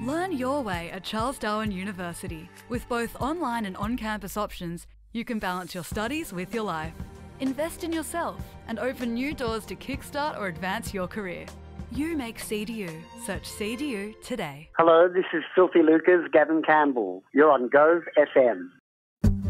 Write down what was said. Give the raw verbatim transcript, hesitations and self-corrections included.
Learn your way at Charles Darwin University. With both online and on-campus options, you can balance your studies with your life. Invest in yourself and open new doors to kickstart or advance your career. You make C D U. Search C D U today. Hello, this is Filthy Lucas, Gavin Campbell. You're on Gove F M.